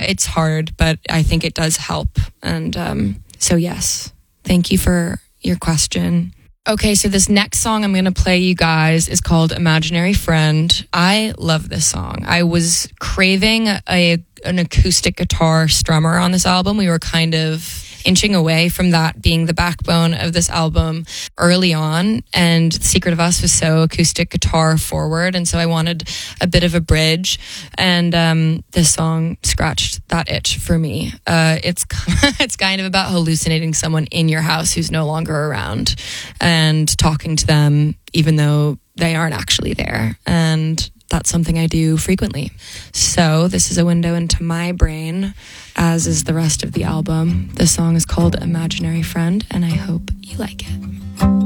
it's hard, but I think it does help. And so yes, thank you for your question. Okay, so this next song I'm going to play you guys is called Imaginary Friend. I love this song. I was craving an acoustic guitar strummer on this album. We were kind of inching away from that being the backbone of this album early on, and Secret of Us was so acoustic guitar forward, and so I wanted a bit of a bridge, and this song scratched that itch for me. It's kind of about hallucinating someone in your house who's no longer around and talking to them even though they aren't actually there, and that's something I do frequently. So this is a window into my brain, as is the rest of the album. The song is called Imaginary Friend, and I hope you like it.